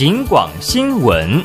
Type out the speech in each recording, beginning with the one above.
警广新闻。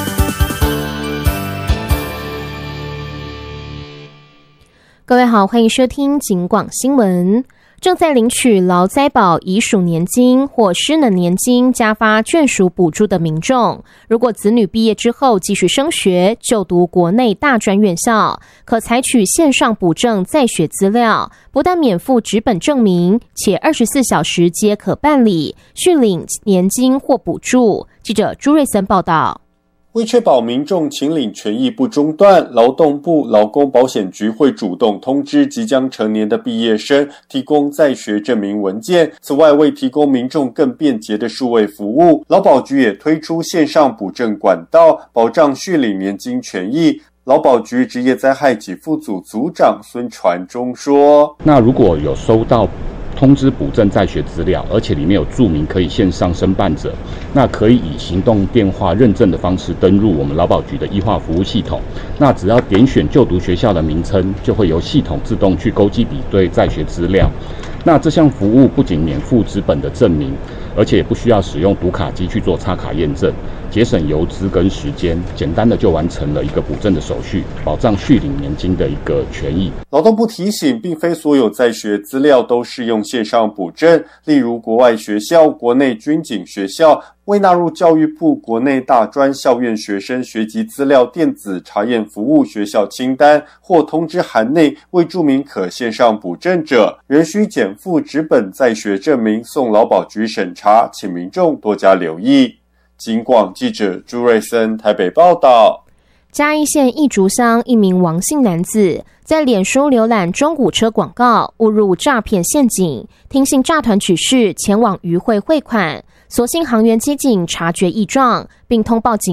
各位好，欢迎收听警广新闻。正在领取劳灾保遗属年金或失能年金加发眷属补助的民众，如果子女毕业之后继续升学，就读国内大专院校，可采取线上补正在学资料，不但免付纸本证明，且24小时皆可办理续领年金或补助。记者朱瑞森报道。 为确保民众请领权益不中断，劳动部劳工保险局会主动通知即将成年的毕业生提供在学证明文件。此外，为提供民众更便捷的数位服务，劳保局也推出线上补正管道，保障续领年金权益。劳保局职业灾害给付组组长孙传忠说： 那如果有收到通知补正在学资料，而且里面有注明可以线上申办者，那可以以行动电话认证的方式登入我们劳保局的医化服务系统。那只要点选就读学校的名称，就会由系统自动去勾稽比对在学资料。那这项服务不仅免付纸本的证明，而且也不需要使用读卡机去做插卡验证，节省邮资跟时间，简单的就完成了一个补正的手续，保障续领年金的一个权益。 劳动部提醒，并非所有在学资料都适用线上补正，例如国外学校、国内军警学校未纳入教育部国内大专校院学生学籍资料电子查验服务学校清单或通知函内未注明可线上补正者，仍需减负纸本在学证明送劳保局审查，请民众多加留意。警广记者朱瑞森台北报道。 嘉义县义竹乡一名王姓男子在脸书浏览中古车广告，误入诈骗陷阱，听信诈团指示前往渔会汇款，所幸航员机警察觉异状，并通报警